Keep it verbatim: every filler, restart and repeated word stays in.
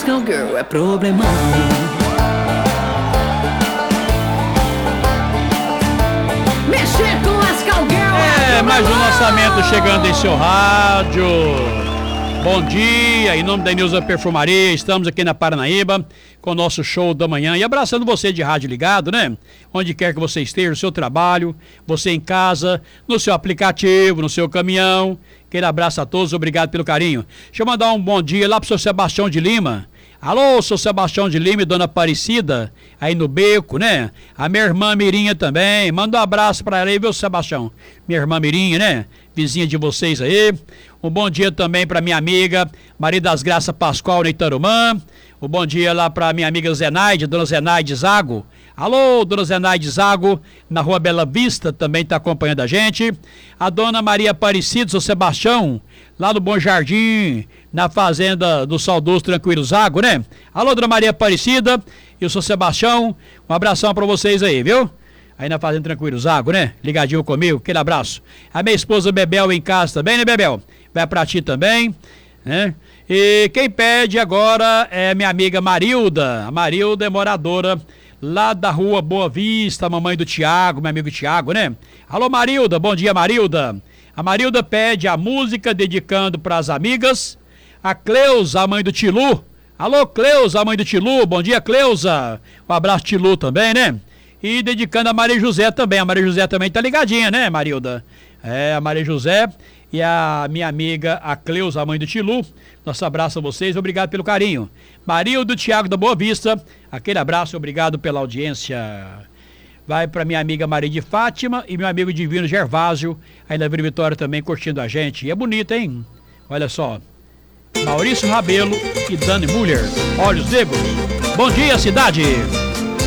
as cowgirl é problemão. Mexer com as cowgirl é, é mais um lançamento chegando em seu rádio. Bom dia, em nome da Nilza Perfumaria, estamos aqui na Paranaíba com o nosso show da manhã e abraçando você de rádio ligado, né? Onde quer que você esteja, no seu trabalho, você em casa, no seu aplicativo, no seu caminhão. Aquele abraço a todos, obrigado pelo carinho. Deixa eu mandar um bom dia lá pro seu Sebastião de Lima. Alô, seu Sebastião de Lima e Dona Aparecida, aí no Beco, né? A minha irmã Mirinha também, manda um abraço pra ela aí, viu, Sebastião? Minha irmã Mirinha, né? Vizinha de vocês aí. Um bom dia também pra minha amiga Maria das Graças Pascoal, no Itarumã. Um bom dia lá pra minha amiga Zenaide, Dona Zenaide Zago. Alô, Dona Zenaide Zago, na Rua Bela Vista, também tá acompanhando a gente. A Dona Maria Aparecida, seu Sebastião, lá no Bom Jardim, na fazenda do saudoso Tranquilo Zago, né? Alô, Dona Maria Aparecida e o seu Sebastião, um abração pra vocês aí, viu? Aí na fazenda Tranquilo Zago, né? Ligadinho comigo, aquele abraço. A minha esposa Bebel em casa também, né, Bebel? Vai pra ti também, né? E quem pede agora é minha amiga Marilda. A Marilda é moradora lá da Rua Boa Vista, a mamãe do Tiago, meu amigo Tiago, né? Alô, Marilda, bom dia, Marilda. A Marilda pede a música dedicando para as amigas. A Cleusa, a mãe do Tilu. Alô, Cleusa, a mãe do Tilu, bom dia, Cleusa. Um abraço, Tilu, também, né? E dedicando a Maria José também. A Maria José também tá ligadinha, né, Marilda? É, a Maria José e a minha amiga, a Cleusa, a mãe do Tilu. Nosso abraço a vocês, obrigado pelo carinho. Marildo Tiago da Boa Vista, aquele abraço, obrigado pela audiência. Vai para minha amiga Maria de Fátima e meu amigo Divino Gervásio, aí na Vila Vitória também curtindo a gente. E é bonito, hein? Olha só. Maurício Rabelo e Dani Muller, Olhos Negros. Bom dia, cidade!